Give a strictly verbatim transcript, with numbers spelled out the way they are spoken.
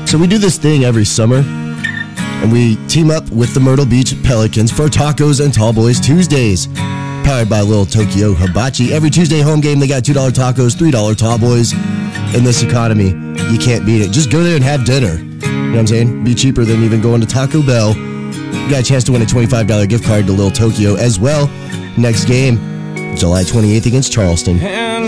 So we do this thing every summer, and we team up with the Myrtle Beach Pelicans for Tacos and Tall Boys Tuesdays. Powered by Little Tokyo Hibachi. Every Tuesday home game, they got two dollar tacos, three dollar Tall Boys. In this economy, you can't beat it. Just go there and have dinner. You know what I'm saying? Be cheaper than even going to Taco Bell. You got a chance to win a twenty-five dollar gift card to Little Tokyo as well. Next game, July twenty-eighth against Charleston.